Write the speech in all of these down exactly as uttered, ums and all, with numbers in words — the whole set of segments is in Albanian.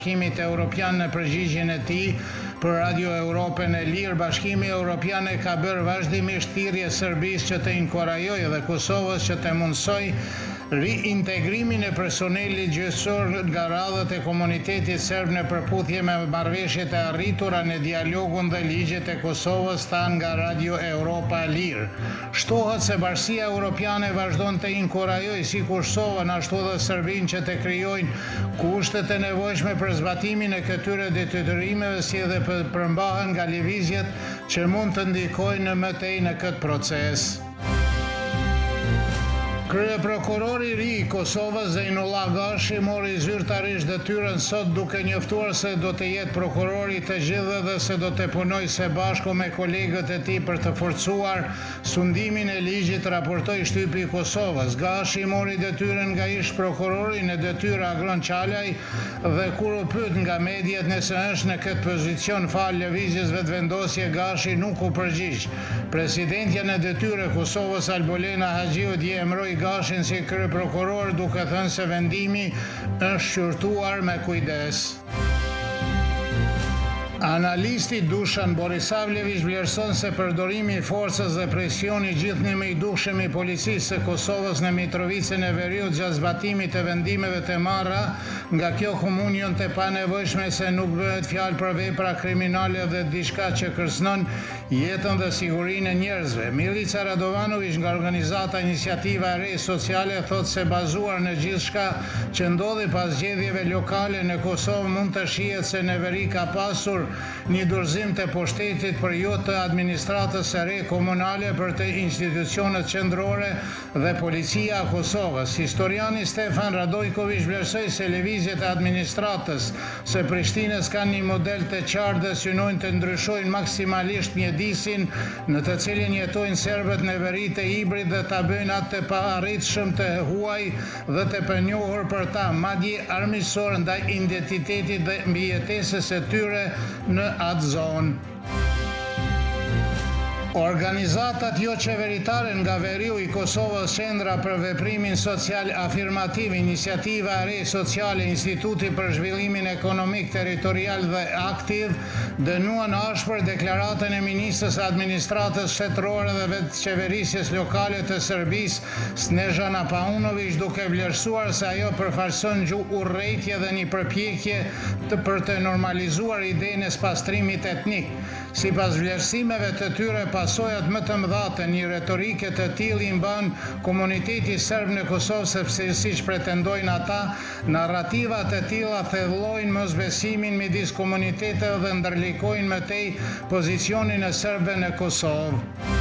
Bashkimit Evropian në përgjigjen e tij për Radio Europën e Lirë, Bashkimi Evropian e ka bërë vazhdimisht thirrje Serbisë që të inkurajojë dhe Kosovës që të mundsojë riintegrimin e personelit gjyqësor nga radhët e komunitetit serb në përputhje me marrëveshjet e arritura në dialogun dhe ligjet e Kosovës, than nga Radio Europa e Lirë. Shtohet se Bashkia Evropiane vazhdon të inkurajojë si Kosovën ashtu edhe Serbinë që të krijojnë kushtet e nevojshme për zbatimin e këtyre detyrimeve si edhe për përmbahen nga lëvizjet që mund të ndikojnë në mëtej në këtë proces. Kryeprokurori i ri i Kosovës Zejnullah Gashi mori zyrtarisht detyrën sot duke njoftuar se do të jetë prokurori i të gjithëve dhe se do të punojë së bashku me kolegët e tij për të forcuar sundimin e ligjit, raportoi shtypi i Kosovës. Gashi mori detyrën nga ish prokurori në detyrë Agron Çalaj dhe kur u pyet nga mediat nëse është në këtë pozicion fal lëvizjes vetëvendosje, Gashi nuk u përgjigj. Presidentja në detyrë e Kosovës Albolena Haxhiu dje emëroi Gashin si kryeprokuror duke thënë se vendimi është shqyrtuar me kujdes. Analisti Dušan Borisavljević vlerëson se përdorimi i forcës dhe presioni gjithnjë i dukshëm i policisë së Kosovës në Mitrovicën e Veriut gjatë zbatimit të vendimeve të marra nga kjo komunion të panevojshme se nuk bëhet fjalë për vepra kriminale dhe diçka që kërcënon jetën dhe sigurinë e njerëzve. Milica Radovanović nga organizata Iniciativa e Re Sociale thotë se bazuar në gjithçka që ndodhi pas zgjedhjeve lokale në Kosovë mund të shihet se në veri ka pasur një dorëzim të pushtetit për jo të administratës së re komunale për të institucionet qendrore dhe policia e Kosovës. Historiani Stefan Radojković vlerësoi se lëvizjet e administratës së Prishtinës kanë një model të qartë dhe synojnë të ndryshojnë maksimalisht mjedisin në të cilin jetojnë serbët në veri të hibrid dhe ta bëjnë atë të paarritshëm të huaj dhe të panjohur për ta, madje armiqësor ndaj identitetit dhe mbijetesës së tyre në atë zonë. Organizatat jo qeveritare nga veriu i Kosovës, Qendra për veprimin social afirmativ, Iniciativa e Re Sociale, Instituti për zhvillimin ekonomik, territorial dhe aktiv, dënuan ashpër deklaratën e ministrës së administratës shtetërore dhe vetëqeverisjes lokale të Serbisë, Snežana Paunović, duke vlerësuar se ajo përfaqëson urrëtie dhe një përpjekje të për të normalizuar idenë e spastrimit etnik. Sipas vlerësimeve të tyre, pasojat më të mëdha të një retorike të tillë i mban komuniteti serb në Kosovë sepse siç pretendojnë ata, narrativa të tilla thellojnë mosbesimin midis komuniteteve dhe ndërlikojnë mëtej pozicionin e serbëve në Kosovë.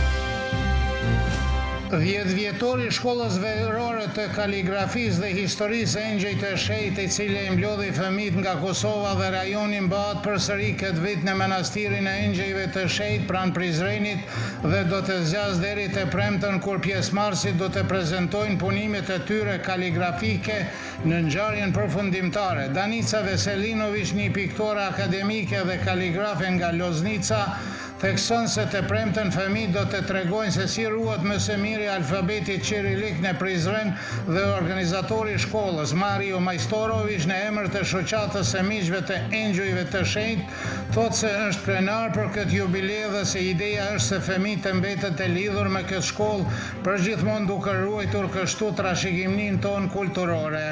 Dhjetëvjetori i shkollës verore të kaligrafisë dhe historisë Engjëj të Shejt, i cili e mblodhi fëmijët nga Kosova dhe rajoni, mbahet përsëri këtë vit në manastirin e Engjëjve të Shejt pranë Prizrenit dhe do të zgjas deri te premten kur pjesëmarrësit do të prezantojnë punimet e tyre kaligrafike në ngjarjen përfundimtare. Danica Veselinović, një piktore akademike dhe kaligrafe nga Loznica, thekson se të premten fëmijët do të tregojnë se si ruhet më së miri alfabeti qirilik në Prizren dhe organizatori i shkollës, Mario Majstorović, në emër të shoqatës së miqve të Engjëjve të Shenjtë, thotë se është krenar për këtë jubile dhe se ideja është se fëmijët të mbetet të lidhur me këtë shkollë përgjithmonë duke ruajtur kështu trashëgiminë tonë kulturore.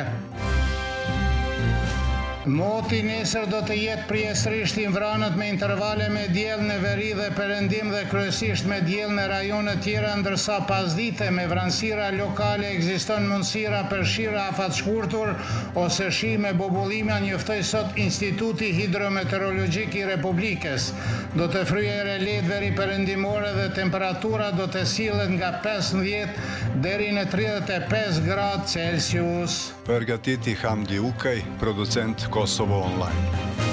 Moti nesër do të jetë përjesërisht i mbranët me intervale me diell në veri dhe perëndim dhe kryesisht me diell në rajone tjera, ndërsa pasdite me vranësira lokale ekziston mundësira për shira afat shkurtur ose shi me bobullime, njëftoi sot Instituti Hidrometeorologjik i Republikës. Do të fryejë lehtë veri perëndimore dhe temperatura do të sillet nga pesëmbëdhjetë deri në tridhjetë e pesë gradë Celsius. Përgatiti Hamdi Ukaj, producent Kosovo Online.